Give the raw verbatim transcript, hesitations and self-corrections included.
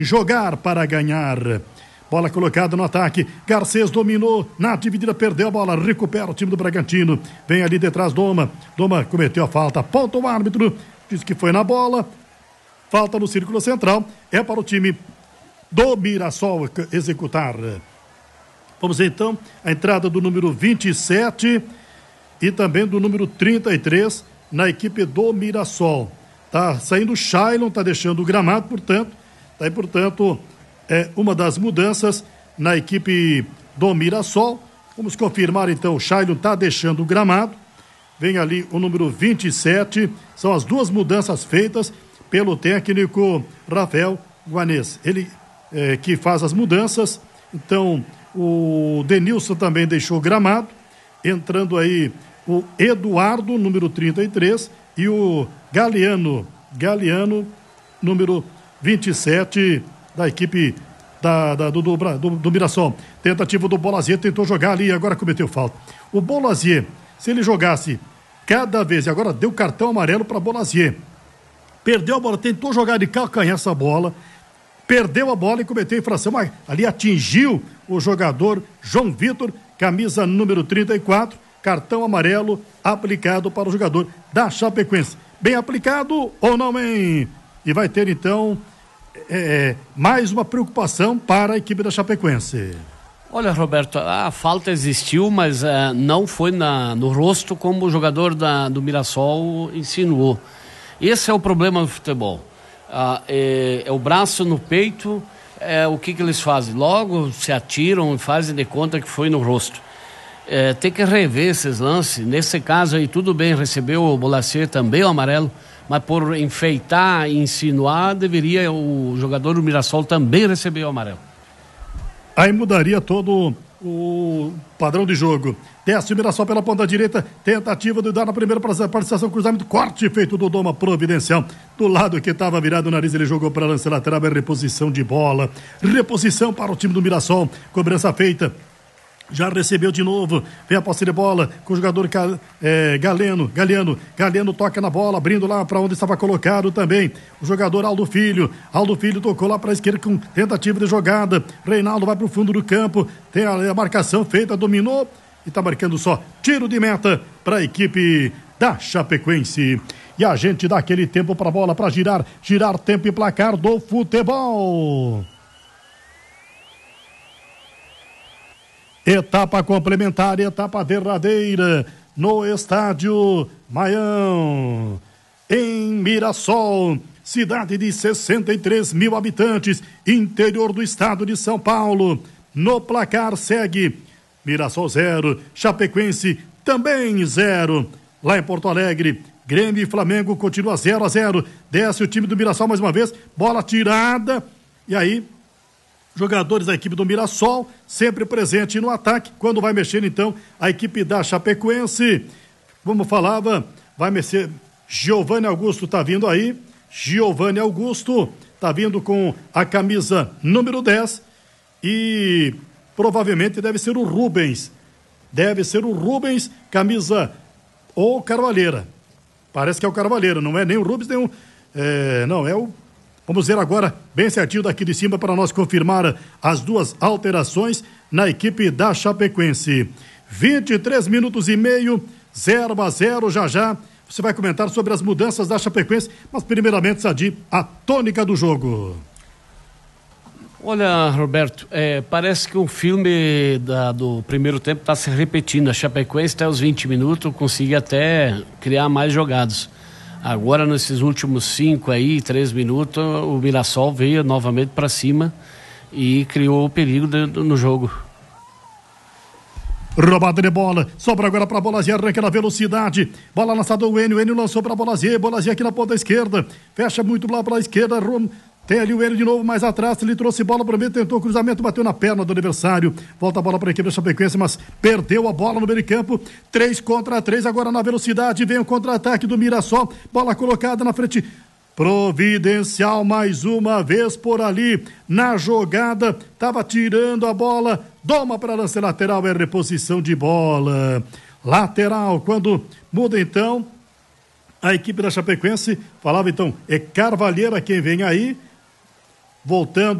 Jogar para ganhar. Bola colocada no ataque. Garcês dominou na dividida, perdeu a bola. Recupera o time do Bragantino. Vem ali detrás Doma. Doma cometeu a falta. Aponta o árbitro. Diz que foi na bola. Falta no círculo central. É para o time do Mirassol executar. Vamos ver então a entrada do número vinte e sete e também do número trinta e três na equipe do Mirassol. Tá saindo o Shailon, tá deixando o gramado, portanto, tá aí, portanto, é uma das mudanças na equipe do Mirassol. Vamos confirmar então, o Shailon tá deixando o gramado. Vem ali o número vinte e sete, são as duas mudanças feitas pelo técnico Rafael Guanês. Ele é, que faz as mudanças. Então, o Denilson também deixou o gramado, entrando aí o Eduardo, número trinta e três, e o Galeano, Galeano, número vinte e sete, da equipe da, da, do, do, do, do Mirassol. Tentativa do Bolazier, tentou jogar ali e agora cometeu falta. O Bolazier, se ele jogasse cada vez, e agora deu cartão amarelo para Bolazier, perdeu a bola, tentou jogar de calcanhar essa bola, perdeu a bola e cometeu infração, mas ali atingiu o jogador João Vitor, camisa número trinta e quatro, cartão amarelo aplicado para o jogador da Chapecoense. Bem aplicado ou não, hein? E vai ter então é, mais uma preocupação para a equipe da Chapecoense. Olha, Roberto, a falta existiu, mas uh, não foi na, no rosto como o jogador da, do Mirassol insinuou. Esse é o problema do futebol. Ah, é, é o braço no peito, é, o que que eles fazem? Logo se atiram e fazem de conta que foi no rosto. É, tem que rever esses lances. Nesse caso aí, tudo bem, recebeu o Bolazier também o amarelo, mas por enfeitar e insinuar, deveria o jogador do Mirassol também receber o amarelo. Aí mudaria todo o padrão de jogo. Desce o Mirassol pela ponta direita, tentativa de dar na primeira participação, cruzamento, corte feito do Doma providencial. Do lado que estava virado o nariz, ele jogou para lance lateral, é reposição de bola. Reposição para o time do Mirassol, cobrança feita. Já recebeu de novo, vem a posse de bola com o jogador é, Galeno, Galeno, Galeno toca na bola, abrindo lá para onde estava colocado também o jogador Aldo Filho, Aldo Filho tocou lá para a esquerda com tentativa de jogada, Reinaldo vai para o fundo do campo, tem a, a marcação feita, dominou e está marcando só tiro de meta para a equipe da Chapecoense. E a gente dá aquele tempo para a bola, para girar, girar tempo e placar do futebol. Etapa complementar, etapa derradeira no estádio Maião, em Mirassol, cidade de sessenta e três mil habitantes, interior do estado de São Paulo. No placar segue Mirassol zero, Chapecoense também zero. Lá em Porto Alegre, Grêmio e Flamengo continua zero a zero. Desce o time do Mirassol mais uma vez, bola tirada e aí jogadores da equipe do Mirassol, sempre presente no ataque, quando vai mexer então a equipe da Chapecoense, como falava, vai mexer, Giovanni Augusto tá vindo aí, Giovanni Augusto tá vindo com a camisa número dez e provavelmente deve ser o Rubens, deve ser o Rubens, camisa ou Carvalheira, parece que é o Carvalheira, não é nem o Rubens, nem o, é, não, é o vamos ver agora, bem certinho daqui de cima, para nós confirmar as duas alterações na equipe da Chapecoense. vinte e três minutos e meio, zero a zero, já já. Você vai comentar sobre as mudanças da Chapecoense, mas primeiramente, Sadi, a tônica do jogo. Olha, Roberto, é, parece que o filme da, do primeiro tempo está se repetindo. A Chapecoense até os vinte minutos conseguia até criar mais jogadas. Agora, nesses últimos cinco aí, três minutos, o Mirassol veio novamente para cima e criou o perigo de, de, no jogo. Roubada de bola, sobra agora para Bolazier, arranca na velocidade, bola lançada o Enio, o Enio lançou para Bolazier, Bolazier aqui na ponta esquerda, fecha muito lá para a esquerda, Rum. Tem ali o Enio de novo, mais atrás, ele trouxe bola para o meio, tentou o cruzamento, bateu na perna do adversário, volta a bola para a equipe da Chapecoense, mas perdeu a bola no meio de campo, três contra três, agora na velocidade, vem o contra-ataque do Mirassol, bola colocada na frente, providencial mais uma vez por ali, na jogada, estava tirando a bola, doma para lance lateral, é reposição de bola, lateral, quando muda então, a equipe da Chapecoense, falava então, é Carvalheira quem vem aí, voltando